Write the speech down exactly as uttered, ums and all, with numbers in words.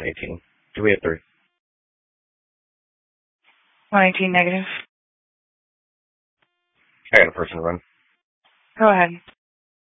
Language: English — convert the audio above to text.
eighteen. Do we have three? one eighteen negative. I got a person to run. Go ahead.